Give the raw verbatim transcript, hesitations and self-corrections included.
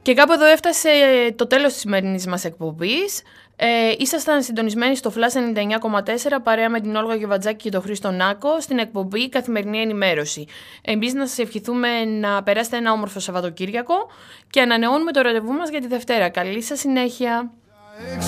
Και κάπου εδώ έφτασε το τέλος της σημερινής μας εκπομπής. Ε, ήσασταν συντονισμένοι στο Flash ενενήντα εννιά κόμμα τέσσερα παρέα με την Όλγα Γεβατζάκη και τον Χρήστο Νάκο στην εκπομπή Καθημερινή Ενημέρωση. Εμείς να σας ευχηθούμε να περάσετε ένα όμορφο Σαββατοκύριακο και ανανεώνουμε το ραντεβού μας για τη Δευτέρα. Καλή σας συνέχεια!